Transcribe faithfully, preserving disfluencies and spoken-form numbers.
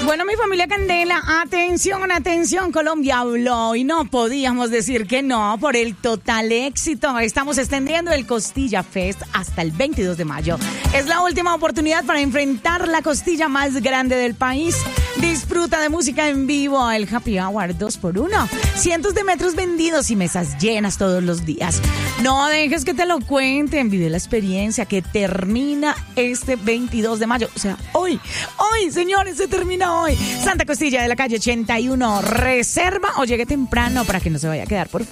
Bueno, mi familia Candela, atención, atención, Colombia habló y no podíamos decir que no por el total éxito. Estamos extendiendo el Costilla Fest hasta el veintidós de mayo. Es la última oportunidad para enfrentar la costilla más grande del país. Disfruta de música en vivo, el Happy Hour dos por uno. Cientos de metros vendidos y mesas llenas todos los días. No dejes que te lo cuenten, vive la experiencia que termina este veintidós de mayo. O sea, hoy, hoy, señores, se termina hoy. Santa Costilla de la calle ochenta y uno. Reserva o llegue temprano para que no se vaya a quedar por